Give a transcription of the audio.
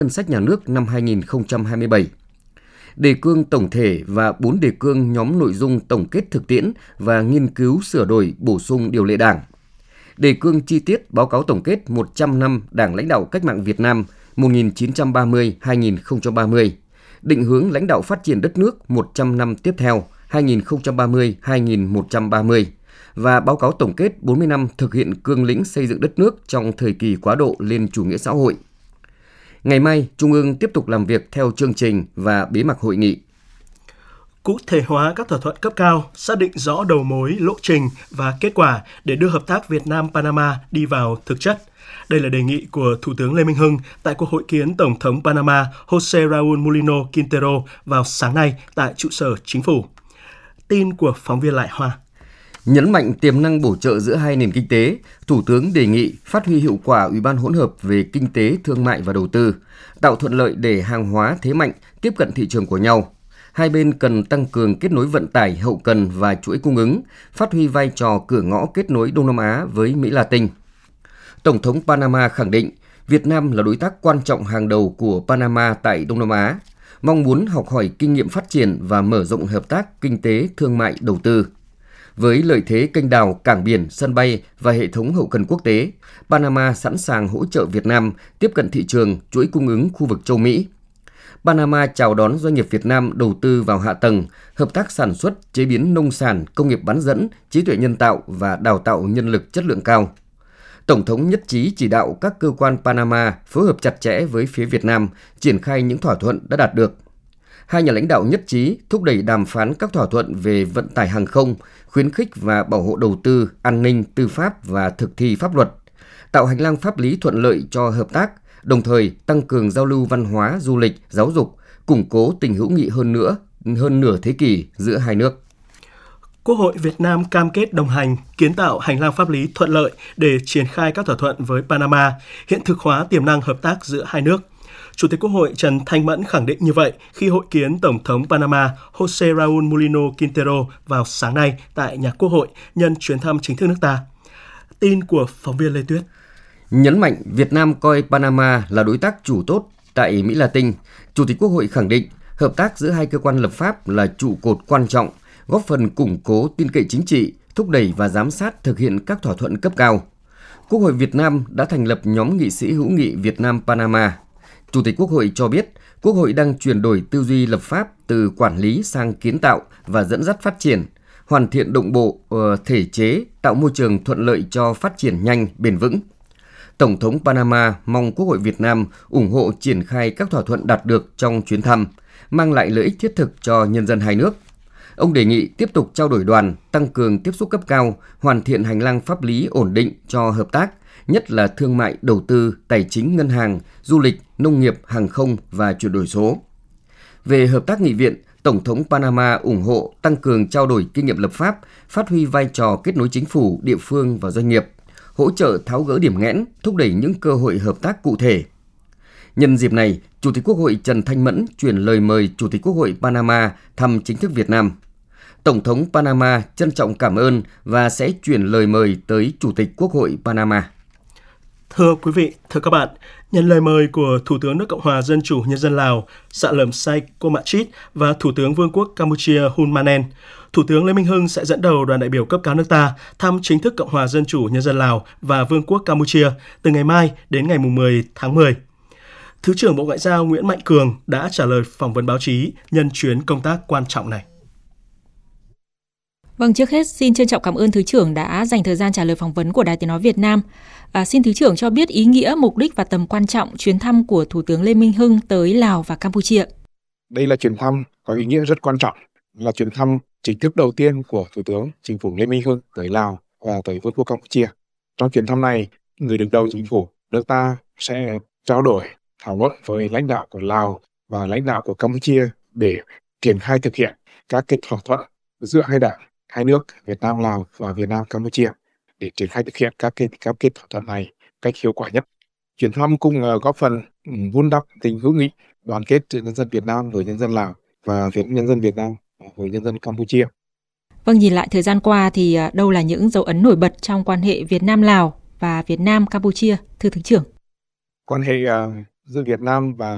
ngân sách nhà nước năm 2027. Đề cương tổng thể và 4 đề cương nhóm nội dung tổng kết thực tiễn và nghiên cứu sửa đổi bổ sung điều lệ Đảng. Đề cương chi tiết báo cáo tổng kết 100 năm Đảng lãnh đạo cách mạng Việt Nam 1930-2030, định hướng lãnh đạo phát triển đất nước 100 năm tiếp theo 2030-2130 và báo cáo tổng kết 40 năm thực hiện cương lĩnh xây dựng đất nước trong thời kỳ quá độ lên chủ nghĩa xã hội. Ngày mai, Trung ương tiếp tục làm việc theo chương trình và bế mạc hội nghị. Cụ thể hóa các thỏa thuận cấp cao, xác định rõ đầu mối, lộ trình và kết quả để đưa hợp tác Việt Nam-Panama đi vào thực chất. Đây là đề nghị của Thủ tướng Lê Minh Hưng tại cuộc hội kiến Tổng thống Panama José Raúl Mulino Quintero vào sáng nay tại trụ sở chính phủ. Tin của phóng viên Lại Hoa. Nhấn mạnh tiềm năng bổ trợ giữa hai nền kinh tế, Thủ tướng đề nghị phát huy hiệu quả Ủy ban hỗn hợp về kinh tế, thương mại và đầu tư, tạo thuận lợi để hàng hóa thế mạnh tiếp cận thị trường của nhau. Hai bên cần tăng cường kết nối vận tải, hậu cần và chuỗi cung ứng, phát huy vai trò cửa ngõ kết nối Đông Nam Á với Mỹ Latin. Tổng thống Panama khẳng định Việt Nam là đối tác quan trọng hàng đầu của Panama tại Đông Nam Á, mong muốn học hỏi kinh nghiệm phát triển và mở rộng hợp tác kinh tế, thương mại, đầu tư. Với lợi thế kênh đào, cảng biển, sân bay và hệ thống hậu cần quốc tế, Panama sẵn sàng hỗ trợ Việt Nam tiếp cận thị trường, chuỗi cung ứng khu vực châu Mỹ. Panama chào đón doanh nghiệp Việt Nam đầu tư vào hạ tầng, hợp tác sản xuất, chế biến nông sản, công nghiệp bán dẫn, trí tuệ nhân tạo và đào tạo nhân lực chất lượng cao. Tổng thống nhất trí chỉ đạo các cơ quan Panama phối hợp chặt chẽ với phía Việt Nam triển khai những thỏa thuận đã đạt được. Hai nhà lãnh đạo nhất trí thúc đẩy đàm phán các thỏa thuận về vận tải hàng không, khuyến khích và bảo hộ đầu tư, an ninh, tư pháp và thực thi pháp luật, tạo hành lang pháp lý thuận lợi cho hợp tác, đồng thời tăng cường giao lưu văn hóa, du lịch, giáo dục, củng cố tình hữu nghị hơn nửa thế kỷ giữa hai nước. Quốc hội Việt Nam cam kết đồng hành, kiến tạo hành lang pháp lý thuận lợi để triển khai các thỏa thuận với Panama, hiện thực hóa tiềm năng hợp tác giữa hai nước. Chủ tịch Quốc hội Trần Thanh Mẫn khẳng định như vậy khi hội kiến Tổng thống Panama José Raúl Mulino Quintero vào sáng nay tại Nhà Quốc hội nhân chuyến thăm chính thức nước ta. Tin của phóng viên Lê Tuyết. Nhấn mạnh Việt Nam coi Panama là đối tác chủ tốt tại Mỹ Latin, Chủ tịch Quốc hội khẳng định hợp tác giữa hai cơ quan lập pháp là trụ cột quan trọng, góp phần củng cố tin cậy chính trị, thúc đẩy và giám sát thực hiện các thỏa thuận cấp cao. Quốc hội Việt Nam đã thành lập nhóm nghị sĩ hữu nghị Việt Nam-Panama. Chủ tịch Quốc hội cho biết, Quốc hội đang chuyển đổi tư duy lập pháp từ quản lý sang kiến tạo và dẫn dắt phát triển, hoàn thiện đồng bộ thể chế, tạo môi trường thuận lợi cho phát triển nhanh, bền vững. Tổng thống Panama mong Quốc hội Việt Nam ủng hộ triển khai các thỏa thuận đạt được trong chuyến thăm, mang lại lợi ích thiết thực cho nhân dân hai nước. Ông đề nghị tiếp tục trao đổi đoàn, tăng cường tiếp xúc cấp cao, hoàn thiện hành lang pháp lý ổn định cho hợp tác, nhất là thương mại, đầu tư, tài chính, ngân hàng, du lịch, nông nghiệp, hàng không và chuyển đổi số. Về hợp tác nghị viện, Tổng thống Panama ủng hộ tăng cường trao đổi kinh nghiệm lập pháp, phát huy vai trò kết nối chính phủ, địa phương và doanh nghiệp, hỗ trợ tháo gỡ điểm nghẽn, thúc đẩy những cơ hội hợp tác cụ thể. Nhân dịp này, Chủ tịch Quốc hội Trần Thanh Mẫn chuyển lời mời Chủ tịch Quốc hội Panama thăm chính thức Việt Nam. Tổng thống Panama trân trọng cảm ơn và sẽ chuyển lời mời tới Chủ tịch Quốc hội Panama. Thưa quý vị, thưa các bạn, nhận lời mời của Thủ tướng nước Cộng hòa Dân chủ Nhân dân Lào Sạ Lẩm Say Komachit và Thủ tướng Vương quốc Campuchia Hun Manen, Thủ tướng Lê Minh Hưng sẽ dẫn đầu đoàn đại biểu cấp cao nước ta thăm chính thức Cộng hòa Dân chủ Nhân dân Lào và Vương quốc Campuchia từ ngày mai đến ngày 10 tháng 10. Thứ trưởng Bộ Ngoại giao Nguyễn Mạnh Cường đã trả lời phỏng vấn báo chí nhân chuyến công tác quan trọng này. Vâng, trước hết xin trân trọng cảm ơn Thứ trưởng đã dành thời gian trả lời phỏng vấn của Đài Tiếng nói Việt Nam. Xin Thứ trưởng cho biết ý nghĩa, mục đích và tầm quan trọng chuyến thăm của Thủ tướng Lê Minh Hưng tới Lào và Campuchia. Đây là chuyến thăm có ý nghĩa rất quan trọng, là chuyến thăm chính thức đầu tiên của Thủ tướng Chính phủ Lê Minh Hưng tới Lào và tới Vương quốc Campuchia. Trong chuyến thăm này, người đứng đầu chính phủ nước ta sẽ trao đổi, thảo luận với lãnh đạo của Lào và lãnh đạo của Campuchia để triển khai thực hiện các thỏa thuận giữa hai nước Việt Nam Lào và Việt Nam Campuchia để triển khai thực hiện các thỏa thuận này cách hiệu quả nhất. Chuyến thăm cũng góp phần vun đắp tình hữu nghị, đoàn kết giữa nhân dân Việt Nam với nhân dân Lào và nhân dân Việt Nam với nhân dân Campuchia. Vâng, nhìn lại thời gian qua thì đâu là những dấu ấn nổi bật trong quan hệ Việt Nam-Lào và Việt Nam-Campuchia, thưa Thứ trưởng? Quan hệ giữa Việt Nam và